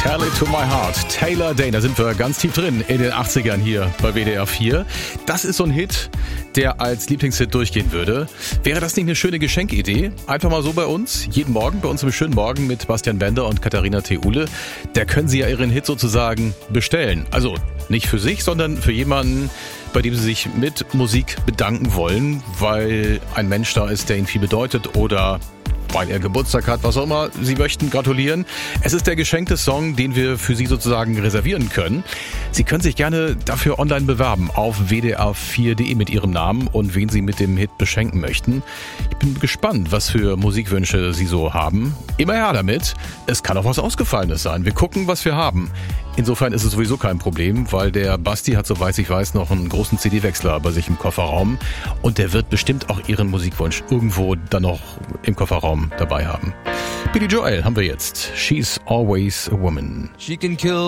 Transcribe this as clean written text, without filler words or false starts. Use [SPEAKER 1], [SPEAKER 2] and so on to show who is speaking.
[SPEAKER 1] Tell It To My Heart. Taylor Dayne, da sind wir ganz tief drin in den 80ern hier bei WDR 4. Das ist so ein Hit, der als Lieblingshit durchgehen würde. Wäre das nicht eine schöne Geschenkidee? Einfach mal so bei uns, jeden Morgen, bei uns im schönen Morgen mit Bastian Bender und Katharina Theule. Da können Sie ja Ihren Hit sozusagen bestellen. Also nicht für sich, sondern für jemanden, bei dem Sie sich mit Musik bedanken wollen, weil ein Mensch da ist, der Ihnen viel bedeutet oder weil er Geburtstag hat, was auch immer Sie möchten gratulieren. Es ist der geschenkte Song, den wir für Sie sozusagen reservieren können. Sie können sich gerne dafür online bewerben auf wdr4.de mit Ihrem Namen und wen Sie mit dem Hit beschenken möchten. Ich bin gespannt, was für Musikwünsche Sie so haben. Immer her damit. Es kann auch was Ausgefallenes sein. Wir gucken, was wir haben. Insofern ist es sowieso kein Problem, weil der Basti hat, soweit ich weiß, noch einen großen CD-Wechsler bei sich im Kofferraum und der wird bestimmt auch Ihren Musikwunsch irgendwo dann noch im Kofferraum dabei haben. Billy Joel haben wir jetzt. She's Always a Woman.
[SPEAKER 2] She can kill